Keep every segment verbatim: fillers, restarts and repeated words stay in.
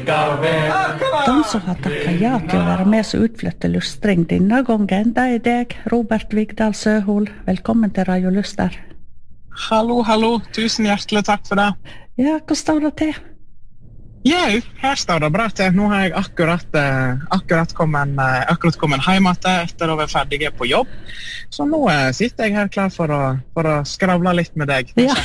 De som har takket ja til å være med som utflytte lustring denne gangen, det er deg, Robert Vigdal Søhol. Velkommen til Radio Luster. Hallo, hallo. Tusen hjertelig takk for det. Ja, hva står det til? Ja, her står det bra til. Nå har jeg akkurat, eh, akkurat kommet, eh, akkurat kommet hjem etter å være ferdig på jobb. Så nå eh, sitter jeg her klar for å, for å skravle litt med deg. Ja.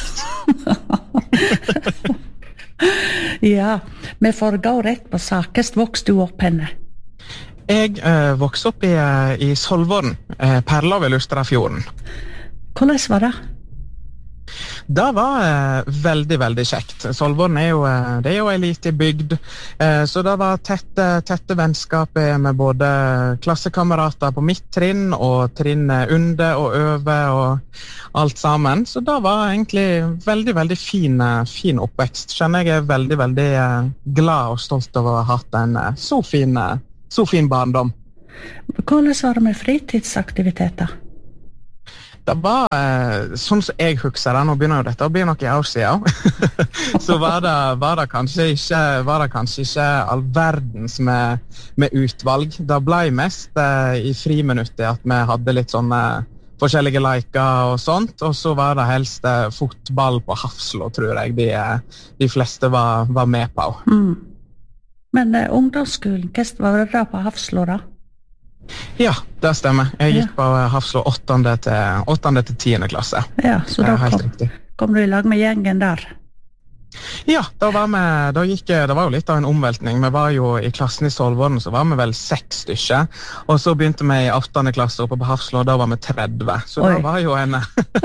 Ja, vi får gå rett på sakest. Vokste du opp henne? Jeg eh, vokste opp i, i Solvåren, eh, Perla ved Lustrafjorden. Hvordan var det? Det var eh, veldig, veldig kjekt. Solvåren er jo, eh, det er jo en liten bygd, eh, så det var tette, tette vennskap med både klassekamerater på mitt trinn og trinn under og over og alt sammen. Så det var egentlig veldig, veldig fin, fin oppvekst. Kjenner jeg er veldig, veldig eh, glad og stolt over å ha hatt en eh, så, fin, eh, så fin barndom. Hvordan var det med fritidsaktiviteter? Det var, eh, sånn som jeg husker det, nå begynner jo dette å bli noen år siden, så var det, var, det kanskje ikke, var det kanskje ikke all verdens med, med utvalg. Det ble mest eh, i friminuttet at vi hadde litt sånne forskjellige leker og sånt, og så var det helst eh, fotball på Hafslå, tror jeg de, de fleste var, var med på. Mm. Men eh, ungdomsskolen, hva var det da på Hafslå da? Ja, det stemmer. Jeg gikk på Hafslå åttende til, åttende til tiende klasse. Ja, så da kom, kom du i lag med gjengen der? Ja, da var vi, da gikk, det var jo litt av en omveltning. Vi var jo i klassen i Solvåren, så var vi vel seks stykker. Og så begynte vi i åttende klasse oppe på Hafslå, og da var vi tretti. Så Oi. Det var jo en,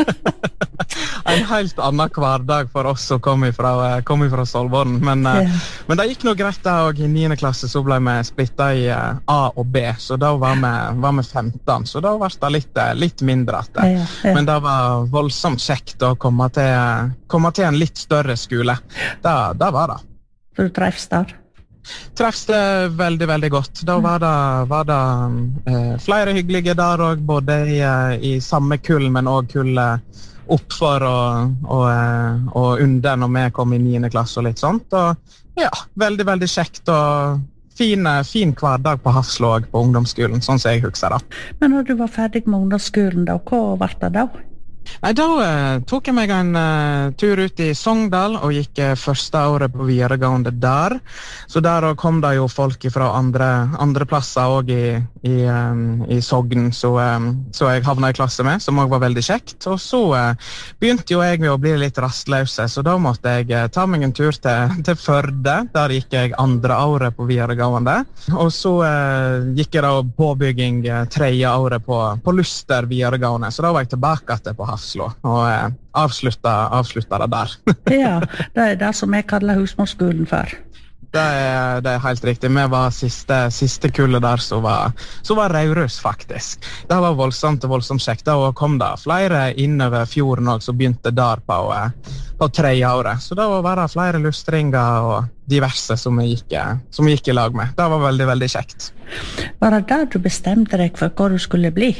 en helt annen hverdag for oss som kom ifra, kom ifra Solvåren. Men, ja. men det gikk noe greit da, og i niende klasse så ble vi splittet i A og B, så da var vi, var vi femten, så da var det litt, litt mindre. Ja, ja, ja. Men det var voldsomt kjekt å komme til, komme til en litt større skole. Da, da var det. Så du treffes der? Treffes det veldig, veldig godt. Da var det, var det eh, flere hyggelige der også, både i, i samme kull, men også kull oppfor og, og, og under når vi kom i niende klasse og litt sånt. Og ja, veldig, veldig kjekt og fin, fin hverdag på Hafslå på ungdomsskolen, sånn som jeg husker det. Men når du var ferdig med ungdomsskolen, da, hva var det da? Nei, da uh, tok jeg meg en uh, tur ut i Sogndal og gikk uh, første året på videregående der. Så der kom det jo folk fra andre, andre plasser også i, i, um, i Sogn, så, um, så jeg havnet i klasse med, som også var veldig kjekt. Og så uh, begynte jo jeg med å bli litt rastløse, så da måtte jeg uh, ta meg en tur til, til Førde. Der gikk jeg andre året på videregående. Og så uh, gikk jeg da påbygging uh, tredje året på, på Luster videregående, så da var jeg tilbake til på Hafslå, og eh, avslutta, avslutta det der. Ja, det er det som jeg kaller husmorskolen for. Det er, det er helt riktig. Vi var siste, siste kullet der som var, som var Raurus, faktisk. Det var voldsomt og voldsomt kjekt. Da kom det flere innover fjorden også, som begynte der på, på tredje året. Så da var det flere lustringer og diverse som vi gikk, som vi gikk i lag med. Det var veldig, veldig kjekt. Var det der du bestemte deg for hva du skulle bli?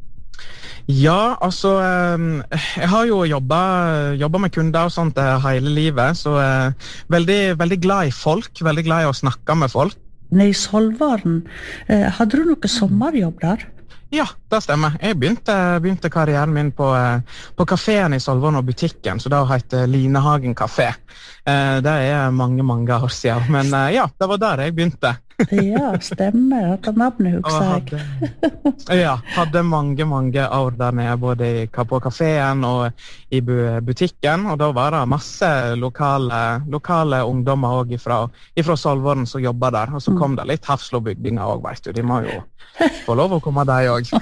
Ja, altså, jeg har jo jobbet, jobbet med kunder og sånt hele livet, så veldig, veldig glad i folk, veldig glad i å snakke med folk. I Solvåren, hadde du noe sommerjobb der? Ja, det stemmer. Jeg begynte, begynte karrieren min på, på kaféen i Solvåren og butikken, så det heter Linehagen Café. Det er mange, mange år siden, men ja, det var der jeg begynte. Ja, stemmer. At navnet husker jeg. Hadde, ja, hadde mange, mange år der nede, både i, på kaféen og i butikken, og da var det masse lokale, lokale ungdommer også ifra, ifra Solvåren som jobbet der, og så kom det litt Hafslåbygdinger også, vet du. De må jo få lov å komme der også.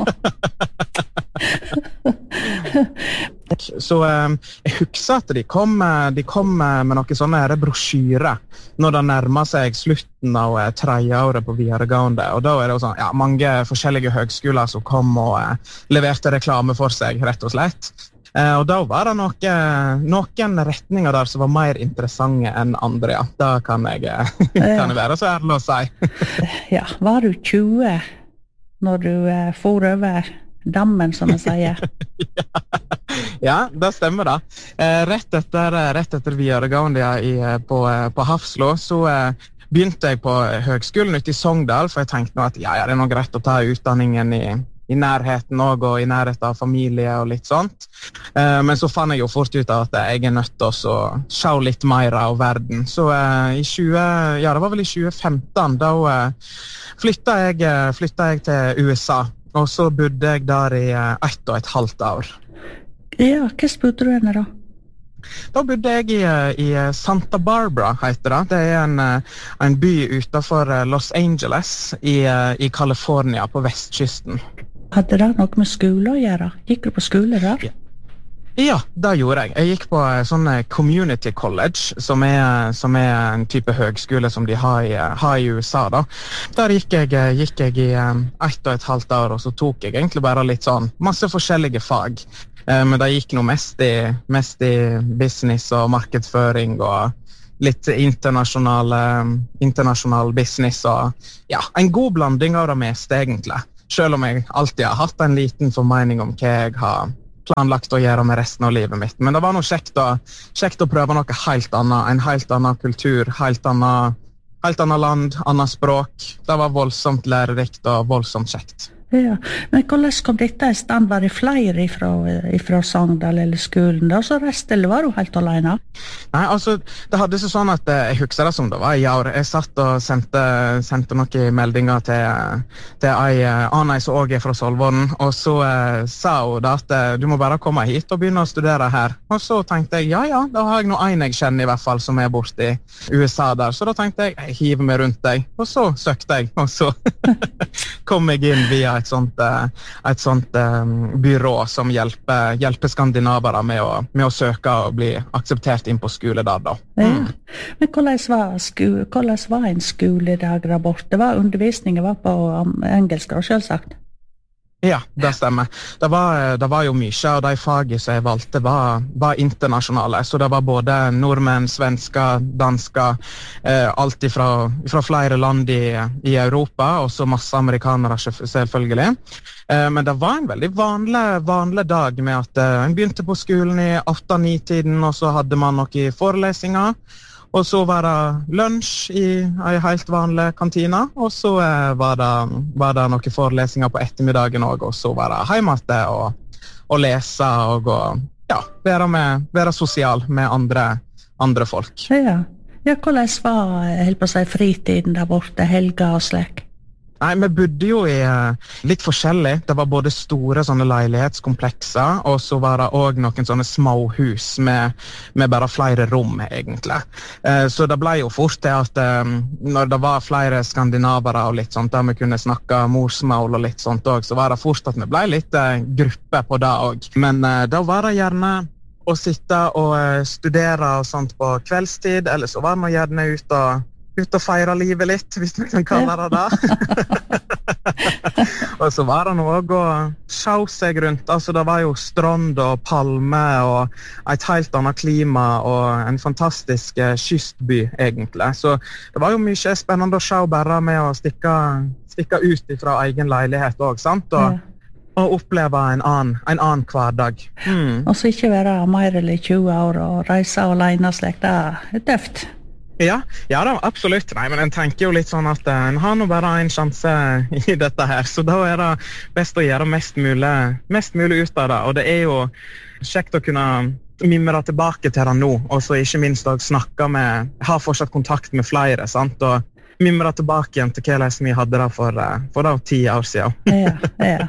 Så eh, jeg husker at de kom, de kom med noen sånne brosjyrer når det nærmer seg slutten av eh, tredje året på videregående, og da er det jo sånn, ja, mange forskjellige høgskoler som kom og eh, leverte reklame for seg, rett og slett. Eh, og da var det noe, noen retninger der som var mer interessante enn andre, ja. Da kan jeg, kan jeg være så ærlig å si. Ja, var du tjue når du eh, for over dammen, som man sier? Ja, det stemmer da. Eh, rett, etter, rett etter videregående i, på, på Hafslå, så eh, begynte jeg på høgskolen ute i Sogndal, for jeg tenkte nå at ja, ja, det er noe greit å ta utdanningen i, i nærheten også, og i nærheten av familie og litt sånt. Eh, men så fann jeg jo fort ut av at jeg er nødt til å se litt mer av verden. Så eh, i tjue, ja, det var vel i tjue femten, da eh, flyttet, jeg, flyttet jeg til U S A, og så bodde jeg der i eh, ett og et halvt år. Ja, hva bodde du henne da? Da bodde jeg i, i Santa Barbara, heter det. Det er en, en by utenfor Los Angeles i, i California på vestkysten. Hadde det noe med skole å gjøre? Gikk du på skole der? Ja, ja det gjorde jeg. Jeg gikk på sånn community college, som er, som er en type høgskole som de har i, har i U S A. Da. Der gikk jeg, gikk jeg i ett og et halvt år, og så tok jeg egentlig bare litt sånn masse forskjellige fag. Men det gikk noe mest i, mest i business og markedsføring og litt internasjonal, internasjonal business og ja, en god blanding av det meste egentlig. Selv om jeg alltid har hatt en liten formening om hva jeg har planlagt å gjøre med resten av livet mitt. Men det var noe kjekt å, kjekt å prøve noe helt annet, en helt annen kultur, helt annet, helt annet land, annet språk. Det var voldsomt lærerikt og voldsomt kjekt. Ja, men hvordan kom dette i stand? Var det flere ifra, ifra Sogndal eller skolen da, så resten, eller var du helt alene? Nei, altså, det hadde seg sånn at jeg husker det som det var i år. Jeg satt og sendte, sendte noen meldinger til, til ei annen som også er fra Solvån, og så eh, sa hun da at du må bare komme hit og begynne å studere her. Og så tenkte jeg, ja, ja, da har jeg noe en jeg kjenner i hvert fall som er borte i U S A der. Så da tenkte jeg, jeg hiver meg rundt deg. Og så søkte jeg, og så kom jeg inn via et sånt, et sånt um, byrå som hjelper, hjelper skandinavere med å, med å søke og bli akseptert inn på skole der da. Mm. Ja. Men hvordan var, skole, hvordan var en skoledag der borte? Var undervisningen var på um, engelsk da, selvsagt? Ja, det stemmer. Det var, det var jo mye, og de fagene som jeg valgte var, var internasjonale. Så det var både nordmenn, svensker, dansker, eh, alt fra, fra flere land i, i Europa, og så masse amerikanere selvfølgelig. Eh, men det var en veldig vanlig, vanlig dag med at eh, en begynte på skolen i åtte-ni-tiden, og så hadde man noen forelesninger. Og så var det lunsj i en helt vanlig kantina, og så eh, var, det, var det noen forelesninger på ettermiddagen også, og så var det hjemme og, og lese og, og ja, være, med, være sosial med andre, andre folk. Ja, ja, hvordan var helt på å si, fritiden der borte, helga og slek? Nei, vi bodde jo i uh, litt forskjellig. Det var både store sånne leilighetskomplekser, og så var det også noen sånne små hus med, med bare flere rom, egentlig. Uh, så det ble jo fort til at um, når det var flere skandinavere og litt sånt, der vi kunne snakke morsmål og litt sånt også, så var det fort at vi ble litt uh, gruppe på det også. Men uh, da var det gjerne å sitte og uh, studere og sånt på kveldstid, eller så var det gjerne ut og ut og feire livet litt, hvis vi kan kalle det det. Og så var det noe å se seg rundt. Altså, det var jo strand og palme og et helt annet klima og en fantastisk eh, kystby, egentlig. Så det var jo mye spennende å se bare med å stikke, stikke ut fra egen leilighet også, sant? Og, ja. Og oppleve en annen, en annen hverdag. Mm. Og så ikke være mer eller tjue år og reise alene slik, det er tøft. Ja, ja da, absolutt. Nei, men en tenker jo litt sånn at en har nå bare en sjanse i dette her, så da er det best å gjøre mest mulig, mest mulig ut av det. Og det er jo kjekt å kunne mimre tilbake til det nå, og så ikke minst å snakke med, ha fortsatt kontakt med flere, sant? Og mimre tilbake igjen til hva vi hadde da for, for da ti år siden. Ja, ja.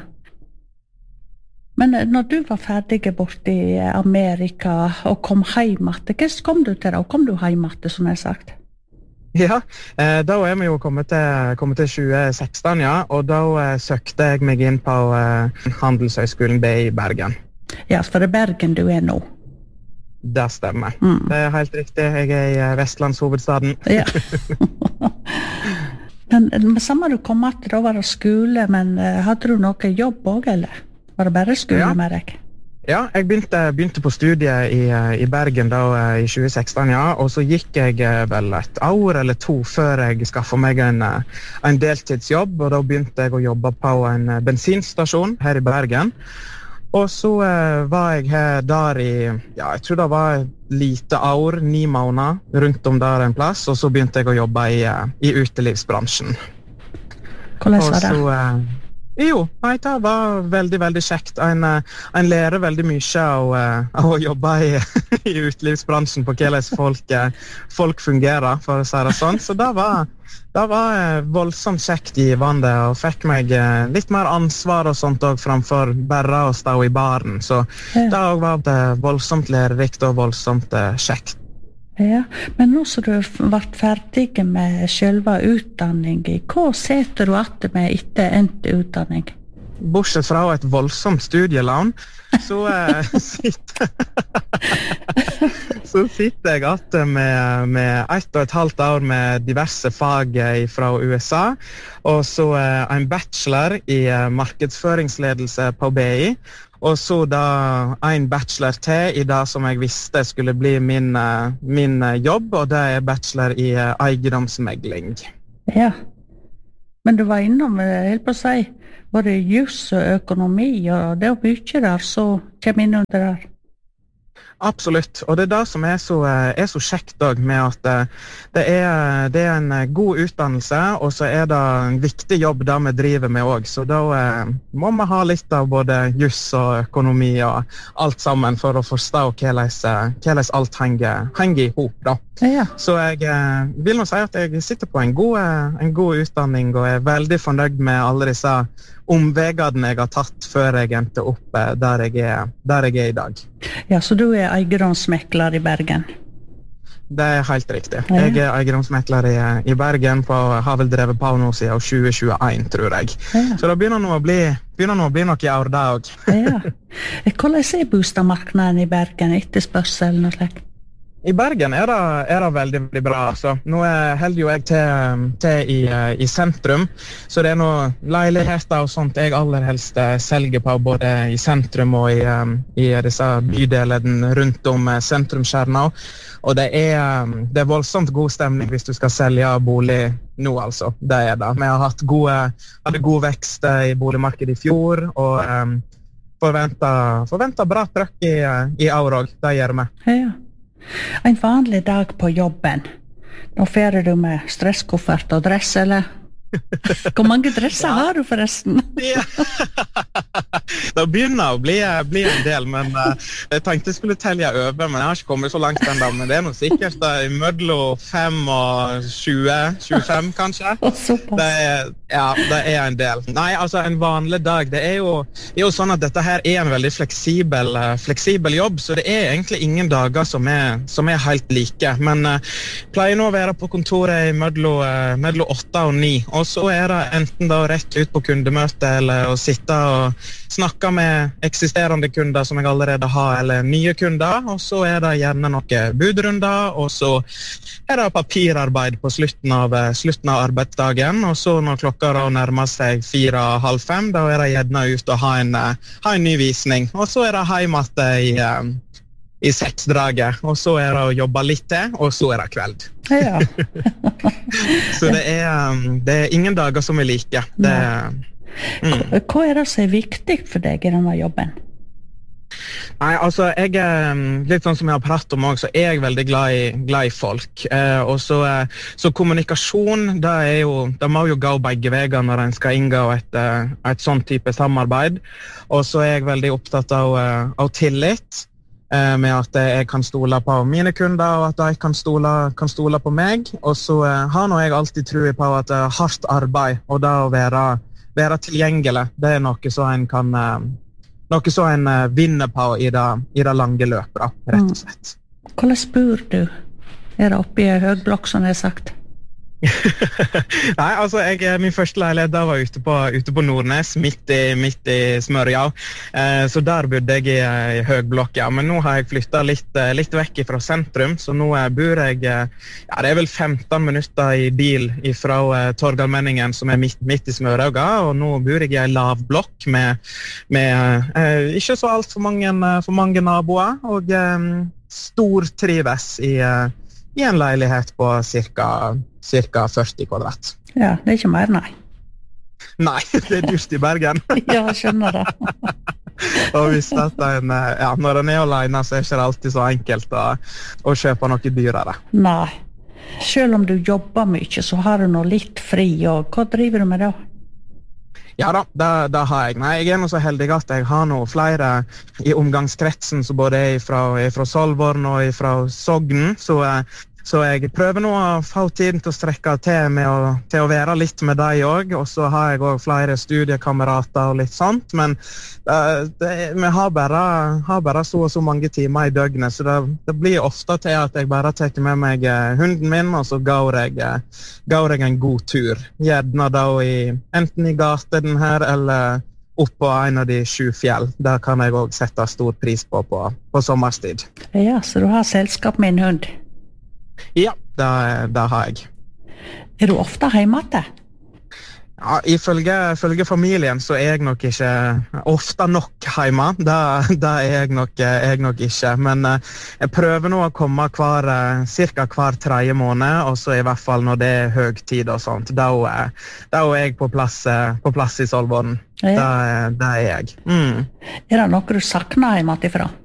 Men når du var ferdig bort i Amerika og kom hjem til, hva kom du til da? Og kom du hjem til, som jeg har sagt? Ja, eh, da er vi jo kommet til, kommet til tjue seksten, ja, og da eh, søkte jeg meg inn på eh, Handelshøyskolen B i Bergen. Ja, for det er Bergen du er nå? Det stemmer. Mm. Det er helt riktig. Jeg er i Vestlandshovedstaden. Ja. Men, men samme du kom til, da var det skole, men uh, hadde du noe jobb også, eller? Var det bare skole ja. Med deg? Ja, jeg begynte, begynte på studiet i, i Bergen da, i tjue seksten, ja, og så gikk jeg vel et år eller to før jeg skaffet meg en, en deltidsjobb, og da begynte jeg å jobbe på en bensinstasjon her i Bergen. Og så eh, var jeg her der i, ja, jeg tror det var et lite år, ni måneder, rundt om der en plass, og så begynte jeg å jobbe i, eh, i utelivsbransjen. Hvordan var det? Og så, eh, jo, nei, det var veldig, veldig kjekt. En, eh, en lærer veldig mye av, eh, av å jobbe i, i utelivsbransjen på hvordan folk, eh, folk fungerer, for å si det sånn. Så det var... Det var eh, voldsomt kjekt givende, og fikk meg eh, litt mer ansvar og sånt også, framfor bare å stå i baren. Så ja. Det var det voldsomt lærerikt og voldsomt eh, kjekt. Ja, men nå som du vært ferdig med selve utdanningen, hva setter du att med etter endt utdanning? Bortsett fra et voldsomt studieland, så, eh, sitter, så sitter jeg at med, med ett og et halvt år med diverse fag fra U S A, og så eh, en bachelor i eh, markedsføringsledelse på B I, og så da en bachelor til i det som jeg visste skulle bli min, eh, min jobb, og det er bachelor i eh, eiendomsmegling. Ja, men du var innom, helt på å si, både jus og økonomi, og det er mye der, så kommer inn under der. Absolutt, og det er det som er så, er så kjekt også, med at det er, det er en god utdannelse, og så er det en viktig jobb det vi driver med også. Så da må vi ha litt av både jus og økonomi og alt sammen for å forstå hvordan, hvordan alt henger, henger i hop, da. Ja. Så jeg vil nå si at jeg sitter på en god, en god utdanning, og er veldig fornøyd med alle disse omvegene jeg har tatt før jeg endte opp der jeg er, der jeg er i dag. Ja, så du er eiendomsmekler i Bergen? Det er helt riktig. Ja. Jeg er eiendomsmekler i, i Bergen, på, har vel drevet på nå siden tjue tjueen, tror jeg. Ja. Så det begynner nå å bli, begynner nå å bli noe i år da også. Ja. Hvordan er boligmarkedet i Bergen, etterspørselen og slik? I Bergen er det, er det veldig, veldig bra. Altså. Nå holder jo jeg til, til i, i sentrum, så det er noen leiligheter og sånt jeg aller helst selger på, både i sentrum og i, i disse bydelene rundt om sentrumskjerna. Og det er, det er voldsomt god stemning hvis du skal selge bolig nå, altså. Det er det. Vi har hatt gode, hadde god vekst i boligmarkedet i fjor, og um, forventer, forventer bra trøkk i, i år også. Det gjør vi. Ja. En vanlig dag på jobben. Nå ferer du med stresskoffert og dress, eller? Hvor mange dresser ja. Har du forresten? Ja. Det begynner å bli, bli en del, men uh, jeg tenkte jeg skulle telle over, men jeg har ikke kommet så langt enda, men det er noe sikkert da, i mellom fem og tjue, tjuefem kanskje. Det er, ja, det er en del. Nei, altså en vanlig dag, det er jo, er jo sånn at dette her er en veldig fleksibel, uh, fleksibel jobb, så det er egentlig ingen dager som er, som er helt like, men uh, pleier nå å være på kontoret i mellom, uh, mellom åtte og ni, og så er det enten da rett ut på kundemøte eller å sitte og snakke med eksisterende kunder som jeg allerede har, eller nye kunder, og så er det gjerne noen budrunder, og så er det papirarbeid på slutten av, slutten av arbeidsdagen, og så når klokka da nærmer seg fire, halv fem, da er det gjerne ut og ha en, ha en ny visning, og så er det hjemme i i seksdraget, og så er det å jobbe litt til, og så er det kveld. Ja. Så det er, det er ingen dager som er like. Det er, mm. Hva er det som er viktig for deg i denne jobben? Nei, altså, jeg er litt sånn som jeg har pratet om også, så er jeg veldig glad i, glad i folk. Eh, og så, så kommunikasjon, det er jo, det må jo gå begge veier når en skal inngå et, et sånn type samarbeid. Og så er jeg veldig opptatt av, av tillit, med at jeg kan stole på mine kunder, og at de kan stole, kan stole på meg. Og så har nå jeg alltid tro på at hardt arbeid, og det å være, være tilgjengelig, det er noe som en kan, noe som en vinner på i det, i det lange løpet, rett og slett. Hvordan bor du? Er det oppe i høgblokk, som jeg har sagt? Nei, altså jeg, min første leilighet da var ute på, ute på Nordnes, midt i, midt i Smørja, eh, så der bodde jeg i, i høgblokk, ja. Men nå har jeg flyttet litt, litt vekk fra sentrum, så nå bor jeg, ja, det er vel femten minutter i bil fra uh, Torgallmenningen, som er midt, midt i Smørja, og nå bor jeg i en lavblokk med, med uh, ikke så alt for mange, for mange naboer, og um, stor trives i, uh, i en leilighet på cirka cirka førti kvadrat. Ja, det er ikke mer, nei. Nei, det er dyrt i Bergen. Ja, jeg skjønner det. og visste at en, ja, når en er alene, så er det ikke alltid så enkelt å, å kjøpe noe dyrere. Nei. Selv om du jobber mye, så har du nå litt fri, og hva driver du med da? Ja da, det, det har jeg. Nei, jeg er nå så heldig at jeg har nå flere i omgangskretsen, som både er fra, er fra Solvorn og er fra Sogn, så Så jeg prøver nå å få tiden til å strekke til med å, til å være litt med deg også, og så har jeg også flere studiekamerater og litt sånt, men uh, det, vi har bare, har bare så og så mange timer i døgnet, så det, det blir ofte til at jeg bare tar med meg uh, hunden min, og så går jeg, uh, går jeg en god tur. Gjerne da i, enten i gaten her, eller opp på en av de sju fjell. Det kan jeg også sette stor pris på på, på sommerstid. Ja, så du har selskap med en hund? Ja, det, det har jeg. Er du ofte hjemme til? Ja, ifølge, ifølge familien så er jeg nok ikke ofte nok hjemme. Det, det er jeg nok, jeg nok ikke. Men jeg prøver nå å komme hver, cirka hver tredje måned, og så i hvert fall når det er høy tid og sånt. Da er, da er jeg på plass, på plass i Solvorn. Ja. Det, det er jeg. Mm. Er det noe du savner hjemme tilfra?